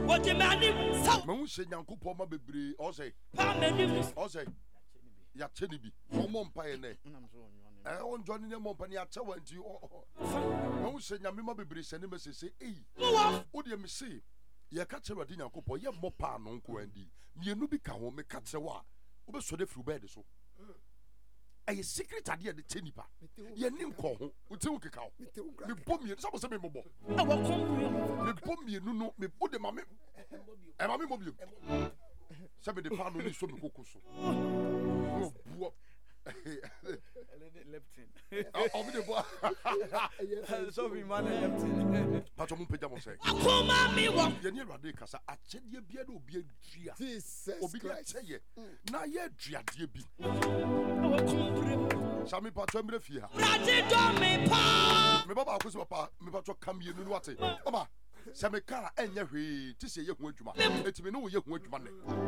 What the man so Mamusa Yankupo Mabri, Ose, Ose, Yachenibi, Momon Pioneer. I own Johnny Mompany at Tower and you. Mamusa Yamima Bibri send him a say, eh, what do you say? Ya catch a Radina Copo, ya mopa non coendi. Me no be home, me catch a wa. Over so the flu bed so. A secret idea the tenipa. Ye nim call, we took a cow. Me bomb you, some of them mobile. I will come. Me bomb you, no, me put the mammy. And mammy mobile. Some of the pound only so cocoso. Leptin. So we man Patrol Pajamo say, come me walk. Yenny Radicasa, I said ye beard will be a dria. Jesus Christ. Now ye dria dear be. I Sammy Patron Fear. don't me pa. Me Baba was papa, me Patro come you know what? Mama, Sameka and Yahi, to say you went to my. It's me no you went to money.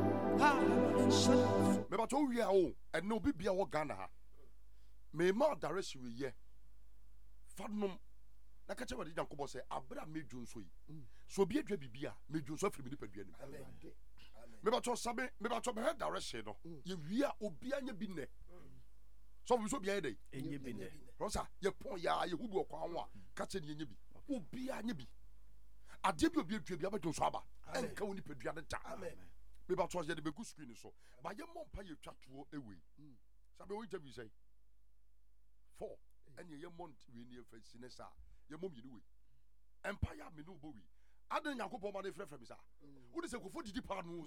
Me Patro we are all, and no be our Ghana. Me ma direct you ye. Fadnum. Na kache wadi Jankobo say abra medun so yi. So bi adwa bibia medun so afiri me nipa dua ni. Me ba to sabe me ba to be head direction no. Ye wi a obi anya bi ne. So we so bi anya dey. Enye bi ne. Rosa ye pon ya ye hudu okwa ho a kache ne anya bi. Obi anya bi. Ade bi obi adua bi abedun so aba. Enka woni nipa dua ne ta. Amen. Me ba to ye de be good screen so. Ba ye mompa ye twatuo ewe. Sabe we interview say 4 and ye mont we near Fancinessa. Your mum, you do it. Empire, me no boy. I don't know what money from me, sir. What is a good for the department?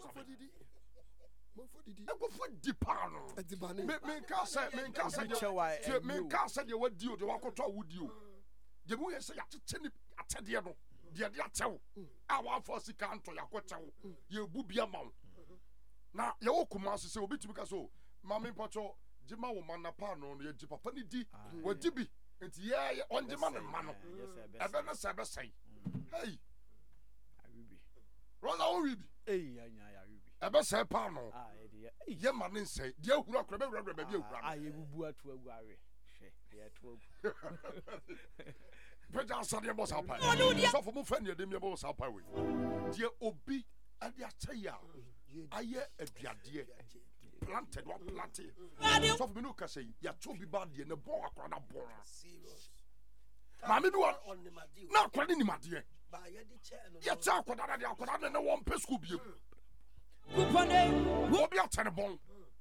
Go for department. Men can't say, men can't say you what do to walk out with you. The boy say, I tell you, dear tell. I want for sick canto, ya quacho. You will be a mount. Now, your commands say, will be to because so, Mammy Pacho, Jima woman, a pan on your Japani D. What did be? It's yeah, on the man and man. I better say, hey, I will be. Rosa will be. Hey, I will be. I better say, Pano. Ah, dear. Yeah, man, say, dear, who are crabber, I will boo to a worry. Yeah, 12. Preja Sadia was up. So for Mufania, the Mia was up. Dear Obi, and the Ataya. I hear a dear. Planted or planted. So for me, no, say, ya to be bad in the boa crana born. Mammy, do not credit him, my dear. Yet, I could not know one pesco be. Won't be a tenable.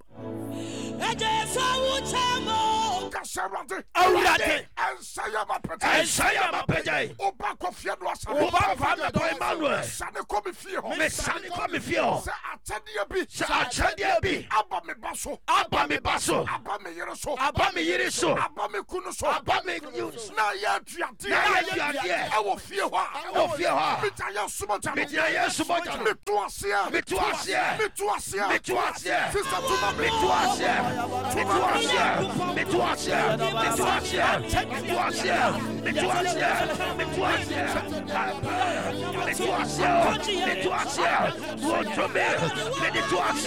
Casserati, and Sayama Pete, O back of Fiadwas, O back of Emmanuel, Sanny come fear, Miss Sanny come fear, Sachadia be, Abba me basso, Abba me basso, Abba me yeriso, Abba me yeriso, Abba me kunuso, Abba me use, Naya Triatia, I will fear her, I will fear her, Mitaya Subata, Mitaya Subata, Mituasia, Mituasia, Mituasia, Mituasia, Sister Tuma, Mituasia, Mituasia, Mituasia, Mituasia, Mituasia, Mituasia, Mituasia, Mituasia, Mituasia,